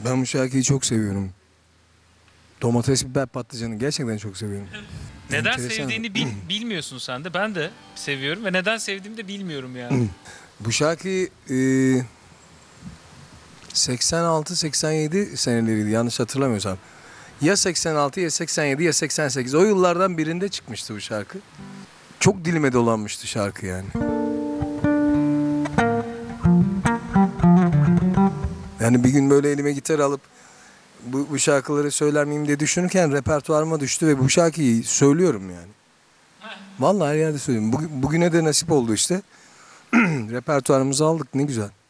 Ben bu şarkıyı çok seviyorum. Domates, biber, patlıcanı gerçekten çok seviyorum. Neden Enteresan. sevdiğini bilmiyorsun sen de. Ben de seviyorum ve neden sevdiğimi de bilmiyorum yani. Bu şarkıyı 86-87 seneleriydi yanlış hatırlamıyorsam. Ya 86 ya 87 ya 88 o yıllardan birinde çıkmıştı bu şarkı. Çok dilime dolanmıştı şarkı yani. Yani bir gün böyle elime gitar alıp bu şarkıları söyler miyim diye düşünürken repertuarıma düştü ve bu şarkıyı söylüyorum yani. Vallahi her yerde söylüyorum. Bugüne de nasip oldu işte. Repertuarımızı aldık, ne güzel.